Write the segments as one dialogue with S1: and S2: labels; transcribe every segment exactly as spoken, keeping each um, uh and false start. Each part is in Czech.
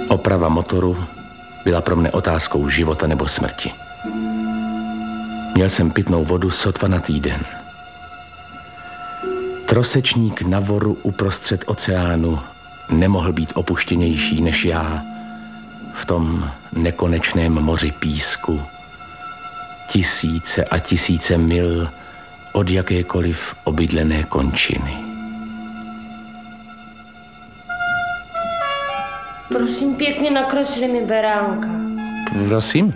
S1: Oprava motoru byla pro mne otázkou života nebo smrti. Měl jsem pitnou vodu sotva na týden. Trosečník na voru uprostřed oceánu nemohl být opuštěnější než já v tom nekonečném moři písku. Tisíce a tisíce mil od jakékoliv obydlené končiny.
S2: Prosím pěkně, nakresli mi beránka.
S1: Prosím?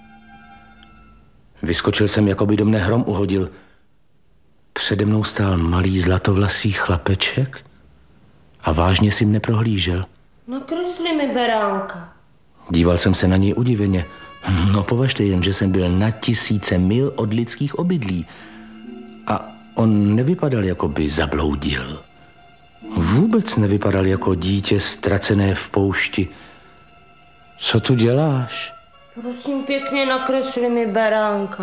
S1: Vyskočil jsem, jako by do mne hrom uhodil. Přede mnou stál malý zlatovlasý chlapeček a vážně si mne prohlížel.
S2: Nakresli mi beránka.
S1: Díval jsem se na něj udiveně. No považte jen, že jsem byl na tisíce mil od lidských obydlí. A on nevypadal, jako by zabloudil. Vůbec nevypadal jako dítě ztracené v poušti. Co tu děláš?
S2: Prosím pěkně, nakresli mi beránka.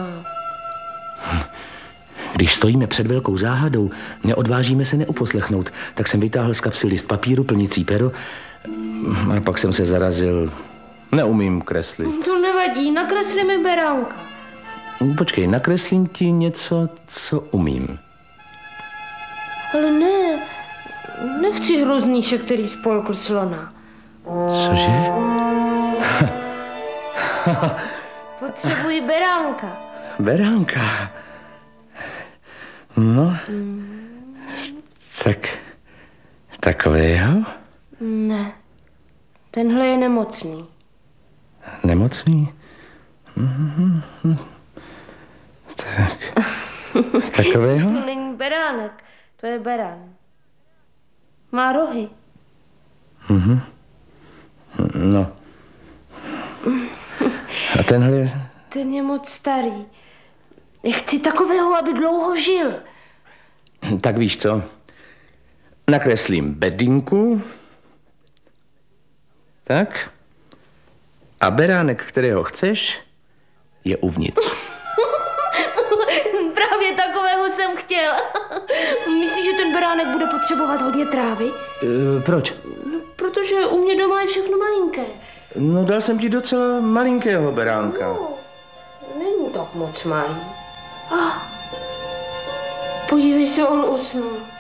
S1: Když stojíme před velkou záhadou, neodvážíme se neuposlechnout, tak jsem vytáhl z kapsy list papíru plnící pero a pak jsem se zarazil. Neumím kreslit.
S2: To nevadí, nakresli mi beránka.
S1: Počkej, nakreslím ti něco, co umím.
S2: Ale ne, nechci hroznýše, který spolkl slona.
S1: Cože?
S2: Potřebuji beránka.
S1: Beránka. No,
S2: Mm.
S1: tak takového?
S2: Ne, tenhle je nemocný.
S1: Nemocný? Mm-hmm. Tak, takového?
S2: To není beránek, to je berán. Má rohy.
S1: Mhm. No. A tenhle?
S2: Ten je moc starý. Chci takového, aby dlouho žil.
S1: Tak víš co? Nakreslím bedinku. Tak. A beránek, kterého chceš, je uvnitř.
S2: Právě takového jsem chtěl. Myslíš, že ten beránek bude potřebovat hodně trávy?
S1: E, proč?
S2: No, protože u mě doma je všechno malinké.
S1: No, dal jsem ti docela malinkého beránka.
S2: No, není tak moc malý. Ah, podívej se, on usnul.